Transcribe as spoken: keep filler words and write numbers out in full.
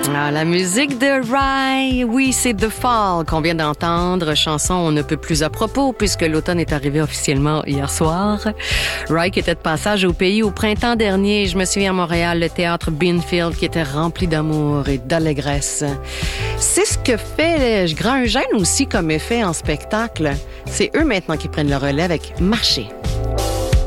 Ah, la musique de Rye, oui, c'est The Fall qu'on vient d'entendre, chanson on ne peut plus à propos puisque l'automne est arrivé officiellement hier soir. Rye qui était de passage au pays au printemps dernier, je me souviens à Montréal, le théâtre Beanfield qui était rempli d'amour et d'allégresse. C'est ce que fait Grand Eugène aussi comme effet en spectacle. C'est eux maintenant qui prennent le relais avec Marché.